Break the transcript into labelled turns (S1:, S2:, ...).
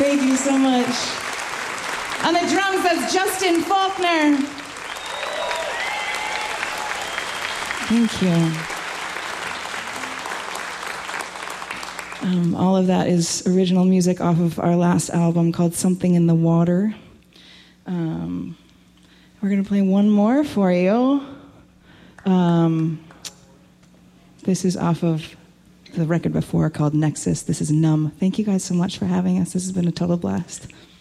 S1: Thank you so much. On the drums, that's Justin Faulkner. Thank you. All of that is original music off of our last album called Something in the Water. We're going to play one more for you. This is off of the record before called Nexus. This is Numb. Thank you guys so much for having us. This has been a total blast.